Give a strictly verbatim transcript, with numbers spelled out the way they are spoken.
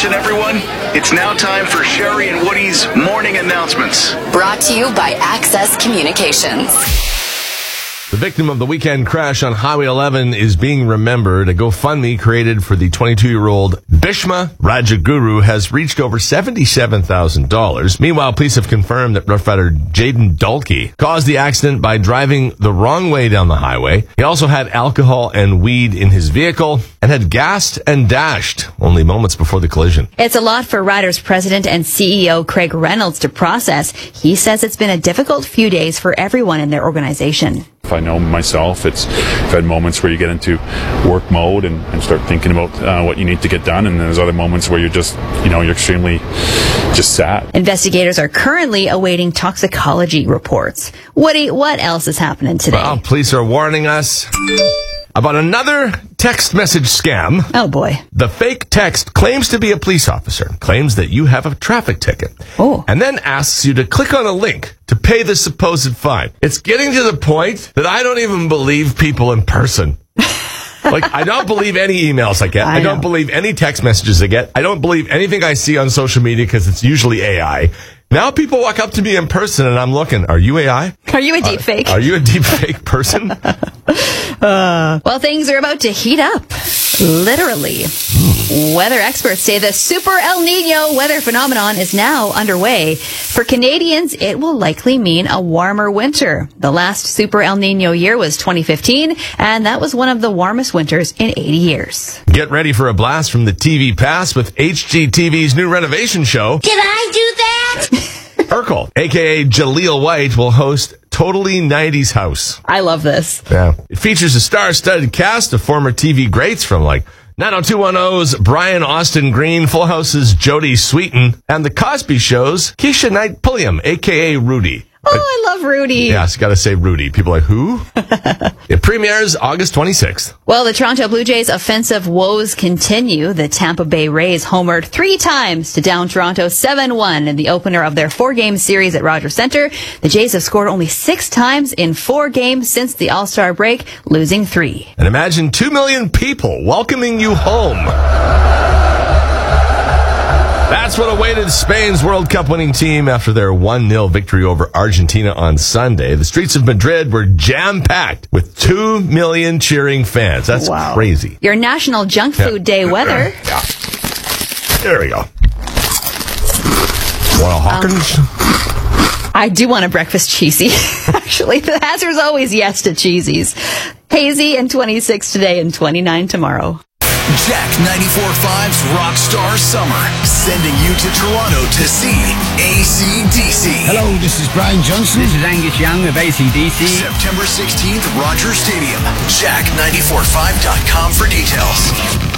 Attention, everyone. It's now time for Sherry and Woody's morning announcements. Brought to you by Access Communications. The victim of the weekend crash on Highway eleven is being remembered. A GoFundMe created for the twenty-two-year-old Bhishma Rajaguru has reached over seventy-seven thousand dollars. Meanwhile, police have confirmed that rough rider Jaden Dalkey caused the accident by driving the wrong way down the highway. He also had alcohol and weed in his vehicle and had gassed and dashed only moments before the collision. It's a lot for Riders President and C E O Craig Reynolds to process. He says it's been a difficult few days for everyone in their organization. If I know myself, it's I've had moments where you get into work mode and, and start thinking about uh, what you need to get done, and there's other moments where you're just, you know, you're extremely just sad. Investigators are currently awaiting toxicology reports. Woody, what else is happening today? Well, police are warning us about another text message scam. Oh, boy. The fake text claims to be a police officer, claims that you have a traffic ticket, oh. and then asks you to click on a link to pay the supposed fine. It's getting to the point that I don't even believe people in person. Like, I don't believe any emails I get. I, I don't believe any text messages I get. I don't believe anything I see on social media because it's usually A I. Now people walk up to me in person and I'm looking, are you A I? Are you a deep fake? Are, are you a deep fake person? uh, well, things are about to heat up. Literally. Weather experts say the Super El Nino weather phenomenon is now underway. For Canadians, it will likely mean a warmer winter. The last Super El Nino year was twenty fifteen, and that was one of the warmest winters in eighty years. Get ready for a blast from the T V Pass with H G T V's new renovation show. Did I do that? Urkel, a k a. Jaleel White, will host Totally nineties House. I love this. Yeah. It features a star-studded cast of former T V greats from like nine oh two one oh's Brian Austin Green, Full House's Jodie Sweetin, and The Cosby Show's Keisha Knight Pulliam, a k a. Rudy. Oh, I love Rudy. Yes, got to say Rudy. People are like, who? It premieres August twenty-sixth. Well, the Toronto Blue Jays' offensive woes continue. The Tampa Bay Rays homered three times to down Toronto seven one in the opener of their four-game series at Rogers Centre. The Jays have scored only six times in four games since the All-Star break, losing three. And imagine two million people welcoming you home. That's what awaited Spain's World Cup winning team after their one nil victory over Argentina on Sunday. The streets of Madrid were jam-packed with two million cheering fans. That's wow. crazy. Your National Junk Food yeah. Day weather. Yeah. There we go. Want a Hawkins? Um, I do want a breakfast cheesy. Actually, the answer is always yes to cheesies. Hazy and twenty-six today and twenty-nine tomorrow. Jack ninety-four point five's Rockstar Summer, sending you to Toronto to see A C D C. Hello, this is Brian Johnson. This is Angus Young of A C D C. September sixteenth, Rogers Stadium. Jack ninety-four point five dot com for details.